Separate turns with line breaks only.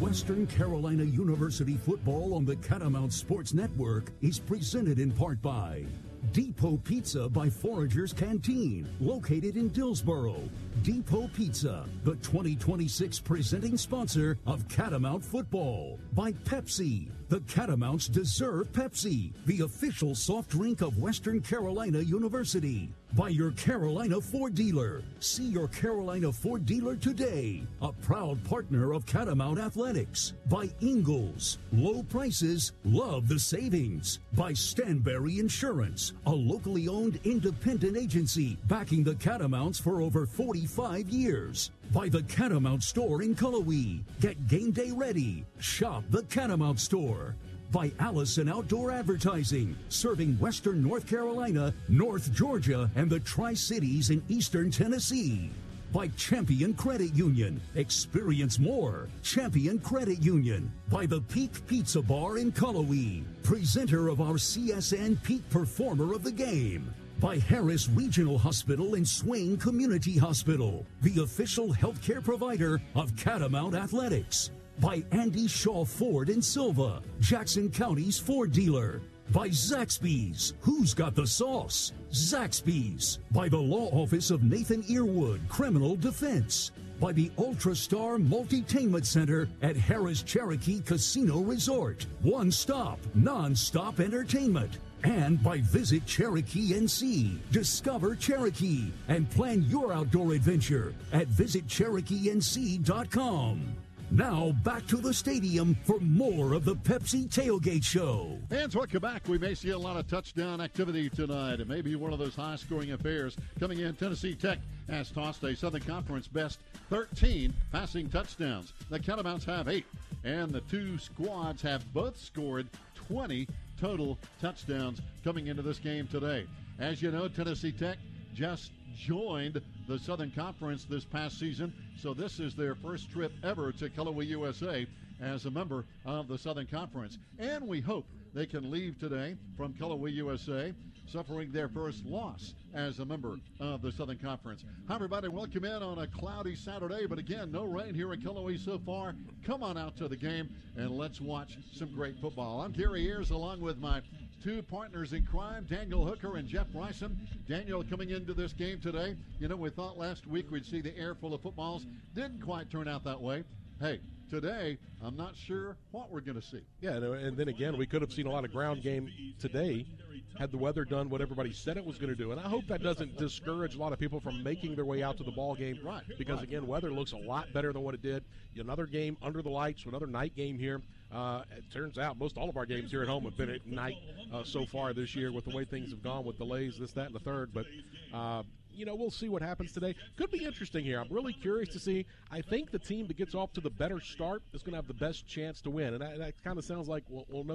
Western Carolina University football on the Catamount Sports Network is presented in part by Depot Pizza by Forager's Canteen, located in Dillsboro. Depot Pizza, the 2026 presenting sponsor of Catamount football. By Pepsi. The Catamounts deserve Pepsi, the official soft drink of Western Carolina University. By your Carolina Ford dealer. See your Carolina Ford dealer today. A proud partner of Catamount Athletics. By Ingalls. Low prices, love the savings. By Stanberry Insurance, a locally owned independent agency backing the Catamounts for over 45 years. By the Catamount Store in Cullowhee. Get game day ready. Shop the Catamount Store. By Allison Outdoor Advertising, serving Western North Carolina, North Georgia, and the Tri-Cities in Eastern Tennessee. By Champion Credit Union, experience more. Champion Credit Union. By the Peak Pizza Bar in Cullowhee, presenter of our CSN Peak Performer of the Game. By Harris Regional Hospital and Swain Community Hospital, the official healthcare provider of Catamount Athletics. By Andy Shaw Ford in Silva, Jackson County's Ford dealer. By Zaxby's, who's got the sauce? Zaxby's. By the Law Office of Nathan Earwood, Criminal Defense. By the Ultra-Star Multitainment Center at Harris Cherokee Casino Resort. One stop, non-stop entertainment. And by Visit Cherokee NC. Discover Cherokee and plan your outdoor adventure at visitcherokeenc.com. Now back to the stadium for more of the Pepsi Tailgate Show.
Fans, welcome back. We may see a lot of touchdown activity tonight. It may be one of those high-scoring affairs. Coming in, Tennessee Tech has tossed a Southern Conference best 13 passing touchdowns. The Catamounts have 8, and the two squads have both scored 20 total touchdowns coming into this game today. As you know, Tennessee Tech just joined the Southern Conference this past season, so this is their first trip ever to Cullowhee, USA as a member of the Southern Conference. And we hope they can leave today from Cullowhee, USA, suffering their first loss as a member of the Southern Conference. Hi, everybody. Welcome in on a cloudy Saturday, but again, no rain here in Cullowhee so far. Come on out to the game, and let's watch some great football. I'm Gary Ayers, along with my two partners in crime, Daniel Hooker and Jeff Bryson. Daniel coming into this game today. You know, we thought last week we'd see the air full of footballs. Didn't quite turn out that way. Hey, today, I'm not sure what we're going to see.
Yeah, and then again, we could have seen a lot of ground game today had the weather done what everybody said it was going to do. And I hope that doesn't discourage a lot of people from making their way out to the ball game.
Right.
Because, again, weather looks a lot better than what it did. Another game under the lights, another night game here. It turns out most all of our games here at home have been at night so far this year with the way things have gone with delays, this, that, and the third. But, you know, we'll see what happens today. Could be interesting here. I'm really curious to see. I think the team that gets off to the better start is going to have the best chance to win. And that kind of sounds like we'll know